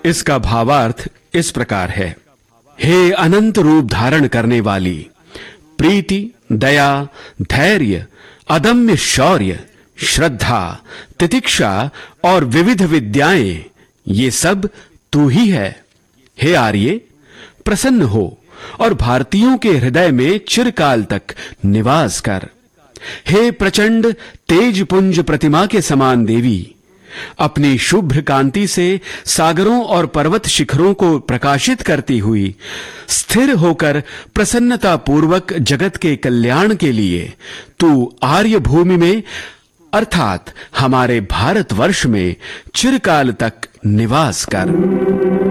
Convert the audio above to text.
इसका भावार्थ इस प्रकार है। हे अनंत रूप धारण करने वाली, प्रीति, दया, धैर्य, अदम्य शौर्य, श्रद्धा, तितिक्षा और विविध विद्याएं, ये सब तू ही है। हे आर्ये, प्रसन्न हो और भारतीयों के हृदय में चिरकाल तक निवास कर। हे प्रचंड तेजपुंज प्रतिमा के समान देवी, अपनी शुभ्र कांति से सागरों और पर्वत शिखरों को प्रकाशित करती हुई स्थिर होकर प्रसन्नता पूर्वक जगत के कल्याण के लिए तू आर्य भूमि में अर्थात हमारे भारतवर्ष में चिरकाल तक निवास कर।